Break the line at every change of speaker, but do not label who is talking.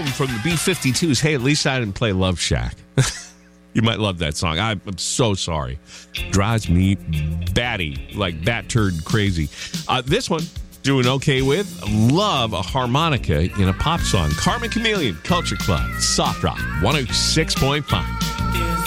from the B-52s. Hey, at least I didn't play Love Shack. You might love that song. I'm so sorry. Drives me batty, like bat turd crazy. This one, doing okay with. Love a harmonica in a pop song. Carmen Chameleon, Culture Club, Soft Rock, 106.5.